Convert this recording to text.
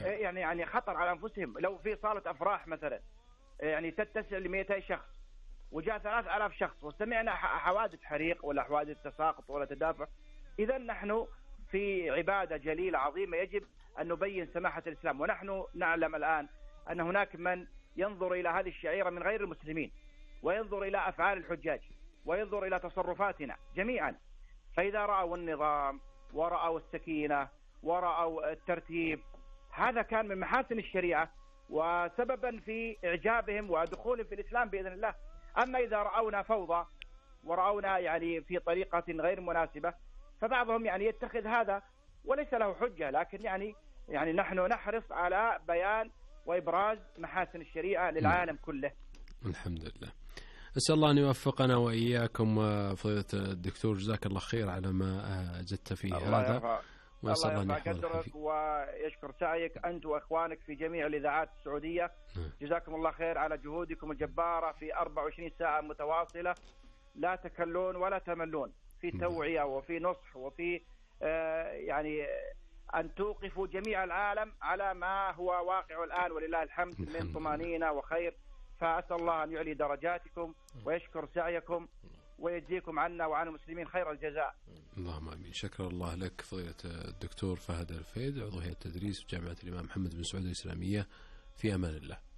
يعني خطر على أنفسهم. لو في صالة أفراح مثلا يعني تتسع ل200 شخص وجاء 3000 شخص وسمعنا حوادث حريق ولا حوادث تساقط ولا تدافع، إذا نحن في عبادة جليلة عظيمة يجب أن نبين سماحة الإسلام. ونحن نعلم الآن أن هناك من ينظر إلى هذه الشعيرة من غير المسلمين، وينظر إلى أفعال الحجاج، وينظر إلى تصرفاتنا جميعا. فإذا رأوا النظام ورأوا السكينة ورأوا الترتيب، هذا كان من محاسن الشريعة وسببا في إعجابهم ودخولهم في الإسلام بإذن الله. أما إذا رأونا فوضى ورأونا يعني في طريقة غير مناسبة، فبعضهم يعني يتخذ هذا وليس له حجة. لكن يعني نحن نحرص على بيان وإبراز محاسن الشريعة للعالم كله. الحمد لله. أسأل الله أن يوفقنا وإياكم فضيلة الدكتور، جزاك الله خير على ما جدت في هذا، وأسأل الله أن يقدرك ويشكر سعيك أنت وإخوانك في جميع الإذاعات السعودية. جزاكم الله خير على جهودكم الجبارة في 24 ساعة متواصلة، لا تكلون ولا تملون في توعية وفي نصح وفي يعني أن توقفوا جميع العالم على ما هو واقع الآن ولله الحمد من طمأنينة وخير. فأسأل الله أن يعلي درجاتكم ويشكر سعيكم ويجزيكم عنا وعن المسلمين خير الجزاء. اللهم آمين. شكر الله لك فضيلة الدكتور فهد الفيد، عضو هيئة التدريس في جامعة الإمام محمد بن سعود الإسلامية. في أمان الله.